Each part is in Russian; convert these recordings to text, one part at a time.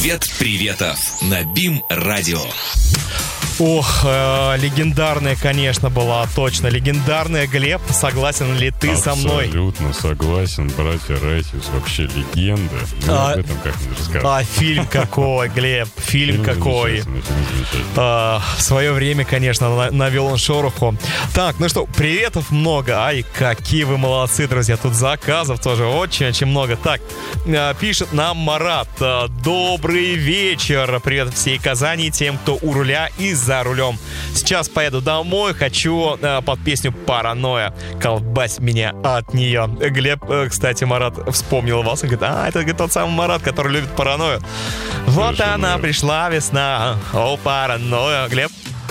Привет Приветов на БИМ-радио. Ох, легендарная, конечно, была, точно легендарная. Глеб, согласен ли ты со мной? Абсолютно согласен, братья Райтиус, вообще легенда. Об этом как-нибудь расскажем. А фильм какой, Глеб, фильм какой. В свое время, конечно, навел он шороху. Так, ну что, приветов много. Ай, какие вы молодцы, друзья. Тут заказов тоже очень-очень много. Так, пишет нам Марат. Добрый вечер. Привет всей Казани, тем, кто у руля и за рулем. Сейчас поеду домой, хочу под песню «Паранойя». Колбась меня от нее. Глеб, кстати, Марат вспомнил вас. Он говорит, это тот самый Марат, который любит паранойю. Вот она, пришла весна. О, паранойя. Глеб?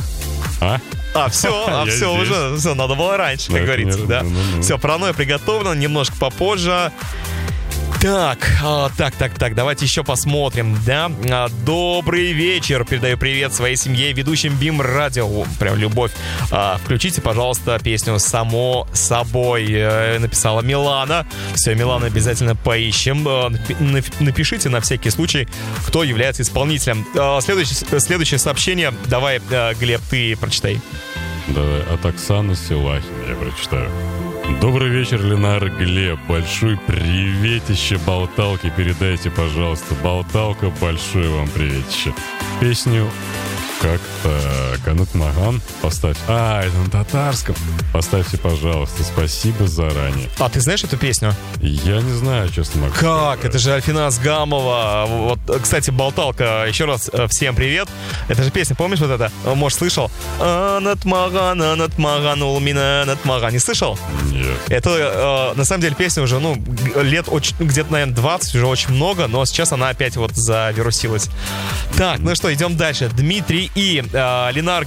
Все, уже, все, надо было раньше, как говорится, да. Все, паранойя приготовлена, немножко попозже. Так, давайте еще посмотрим, да. Добрый вечер, передаю привет своей семье, ведущим БИМ-радио. Прям любовь. Включите, пожалуйста, песню «Само собой», написала Милана. Все, Милана обязательно поищем. Напишите на всякий случай, кто является исполнителем. Следующее сообщение, давай, Глеб, ты прочитай. Давай, от Оксаны Силахина я прочитаю. Добрый вечер, Ленар и Глеб. Большой приветище Болталке передайте, пожалуйста. Болталка, большой вам приветище. Песню как-то Канут Маган поставь. Это на татарском. Поставьте, пожалуйста. Спасибо заранее. А ты знаешь эту песню? Я не знаю, честно могу. Как? Это же Альфина Асгамова. Вот, кстати, Болталка, еще раз всем привет. Это же песня, помнишь вот это? Может, слышал? Анат Маган, Улмина, Анат Маган. Не слышал? Нет. Это, на самом деле, песня уже, лет где-то, наверное, 20, уже очень много, но сейчас она опять вот завирусилась. Так, ну что, идем дальше. Дмитрий и Ленар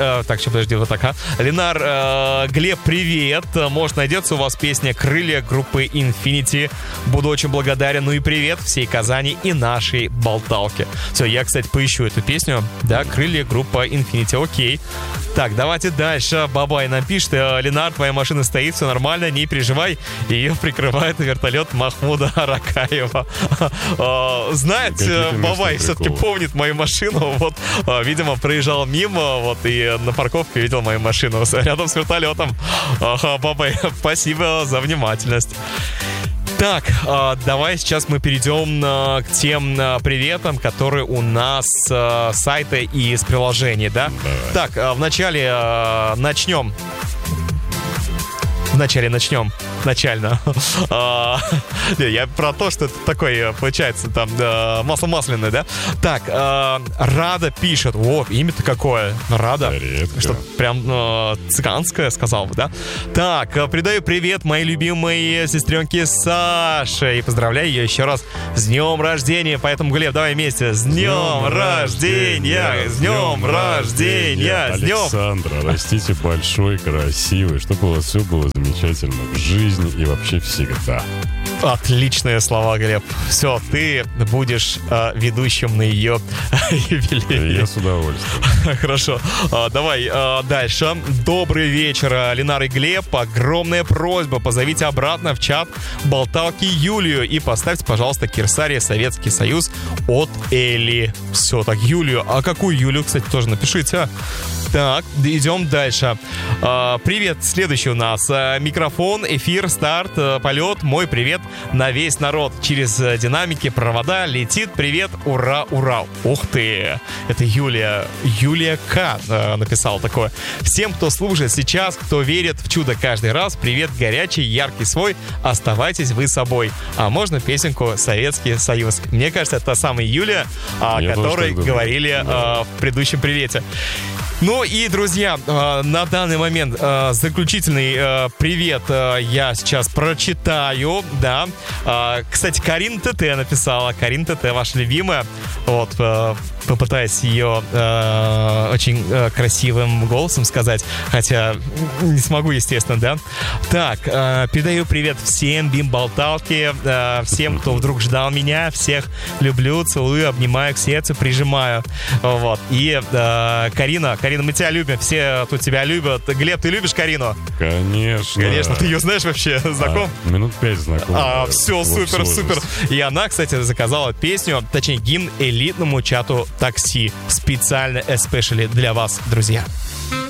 Ленар, Глеб, привет. Может, найдется у вас песня «Крылья» группы Infinity. Буду очень благодарен. Ну и привет всей Казани и нашей Болталке. Все, я, кстати, поищу эту песню. Да, «Крылья» группа Infinity. Окей. Так, давайте дальше. Бабай нам пишет: Ленар, твоя машина стоит, все нормально, не переживай. Ее прикрывает вертолет Махмуда Аракаева. Знает, Бабай все-таки помнит мою машину. Вот, видимо, проезжал мимо, вот, и на парковке видел мою машину рядом с вертолетом. Бабай, спасибо за внимательность. Так, давай сейчас мы перейдем к тем приветам, которые у нас с сайта и с приложений, да? Давай. Так, вначале начнем. Начально. Я про то, что это такой, получается, там, масло масляное, да? Так, Рада пишет. О, имя-то какое? Рада. Что прям цыганское, сказал бы, да? Так, передаю привет моей любимой сестренке Саше и поздравляю ее еще раз с днем рождения. Поэтому, Глеб, давай вместе. С днем рождения! С днем рождения! С днем! Александра, растите большой, красивый, чтобы у вас все было замечательно в жизни и вообще всегда. Отличные слова, Глеб. Все, ты будешь ведущим на ее юбилей. Я с удовольствием. Хорошо. Давай дальше. Добрый вечер, Ленар и Глеб. Огромная просьба. Позовите обратно в чат Болталки Юлию и поставьте, пожалуйста, Кирсария Советский Союз от Эли. Все, так, Юлию. А какую Юлию, кстати, тоже напишите. Так, идем дальше. Привет, следующий у нас. Микрофон, эфир, старт, полет. Мой привет на весь народ. Через динамики, провода летит привет. Ура, ура. Ух ты. Это Юлия К. написала такое. Всем, кто слушает сейчас, кто верит в чудо каждый раз, привет горячий, яркий свой. Оставайтесь вы собой. А можно песенку «Советский Союз»? Мне кажется, это та самая Юлия, о которой говорили в предыдущем привете. Ну и, друзья, на данный момент заключительный привет я сейчас прочитаю, да. Кстати, Карина ТТ написала. Карина ТТ, ваша любимая. Вот, попытаюсь ее очень красивым голосом сказать, хотя не смогу, естественно, да. Так, передаю привет всем бимболталки, всем, кто вдруг ждал меня, всех люблю, целую, обнимаю к сердцу, прижимаю. Вот. И Карина, мы тебя любим, все тут тебя любят. Глеб, ты любишь Карину? Конечно. Конечно, ты ее знаешь вообще, знаком? Минут 5 знаком. Все, супер. И она, кстати, заказала песню, точнее гимн элитному чату такси. Специально, especially для вас, друзья.